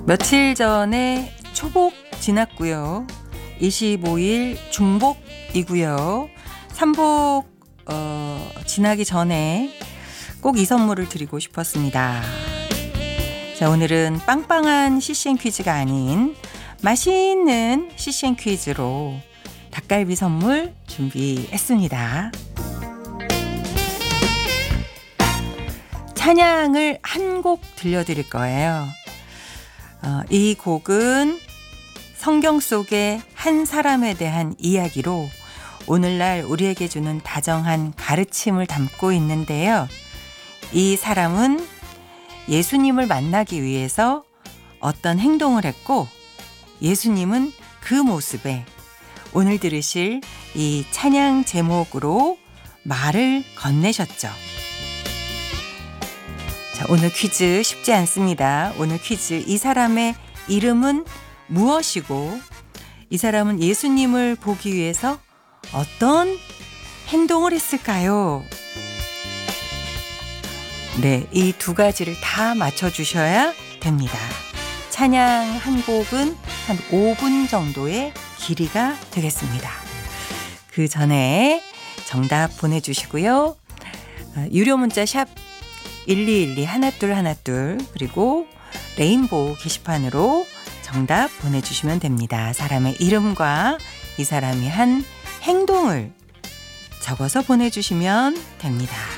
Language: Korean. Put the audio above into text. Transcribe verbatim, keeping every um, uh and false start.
며칠 전에 초복 지났고요. 이십오 일 중복이고요. 삼복 어, 지나기 전에 꼭 이 선물을 드리고 싶었습니다. 자, 오늘은 빵빵한 씨씨엔 퀴즈가 아닌 맛있는 씨씨엔 퀴즈로 닭갈비 선물 준비했습니다. 찬양을 한 곡 들려드릴 거예요. 어, 이 곡은 성경 속의 한 사람에 대한 이야기로 오늘날 우리에게 주는 다정한 가르침을 담고 있는데요. 이 사람은 예수님을 만나기 위해서 어떤 행동을 했고 예수님은 그 모습에 오늘 들으실 이 찬양 제목으로 말을 건네셨죠. 자, 오늘 퀴즈 쉽지 않습니다. 오늘 퀴즈 이 사람의 이름은 무엇이고 이 사람은 예수님을 보기 위해서 어떤 행동을 했을까요? 네, 이 두 가지를 다 맞춰주셔야 됩니다. 찬양 한 곡은 한 오 분 정도의 길이가 되겠습니다. 그 전에 정답 보내주시고요. 유료 문자 샵 일이일이 하나둘 하나둘 그리고 레인보우 게시판으로 정답 보내주시면 됩니다. 사람의 이름과 이 사람이 한 행동을 적어서 보내주시면 됩니다.